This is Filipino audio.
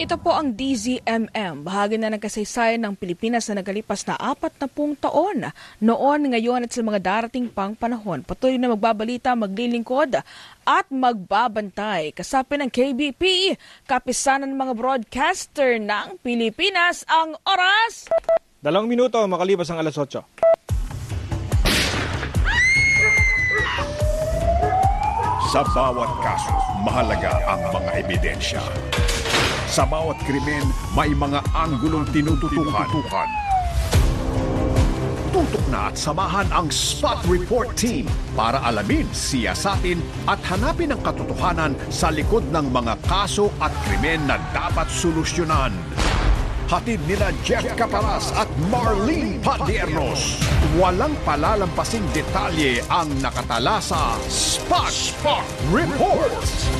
Ito po ang DZMM, bahagi na ng kasaysayan ng Pilipinas na nagalipas na 40 taon. Noon, ngayon at sa mga darating pang panahon, patuloy na magbabalita, maglilingkod at magbabantay. Kasapi ng KBP, kapisanan ng mga broadcaster ng Pilipinas, ang oras! 2 minuto makalipas ang alas 8. Sa bawat kaso, mahalaga ang mga ebidensya. Sa bawat krimen, may mga anggulong tinututukan. Tutok na at samahan ang Spot Report Team para alamin, siyasatin at hanapin ang katotohanan sa likod ng mga kaso at krimen na dapat solusyonan. Hatid nila Jeff Caparas at Marlene Padiernos. Walang palalampasing detalye ang nakatala sa Spot Report.